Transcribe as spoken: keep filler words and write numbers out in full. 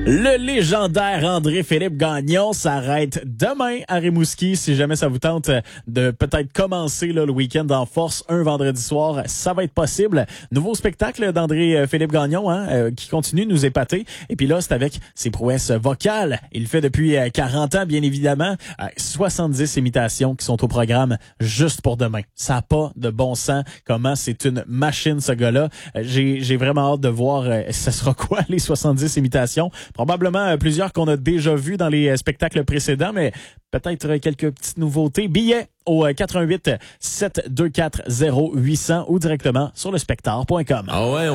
Le légendaire André-Philippe Gagnon s'arrête demain à Rimouski. Si jamais ça vous tente de peut-être commencer là, le week-end en force un vendredi soir, ça va être possible. Nouveau spectacle d'André-Philippe Gagnon hein, euh, qui continue de nous épater. Et puis là, c'est avec ses prouesses vocales. Il le fait depuis quarante ans, bien évidemment. Euh, soixante-dix imitations qui sont au programme juste pour demain. Ça n'a pas de bon sens. Comment c'est une machine, ce gars-là. Euh, j'ai, j'ai vraiment hâte de voir euh, ce sera quoi les soixante-dix imitations. Probablement euh, plusieurs qu'on a déjà vus dans les euh, spectacles précédents, mais peut-être euh, quelques petites nouveautés. Billets au euh, quatre un huit sept deux quatre zéro huit zéro zéro ou directement sur le spectacle point com. Ah ouais,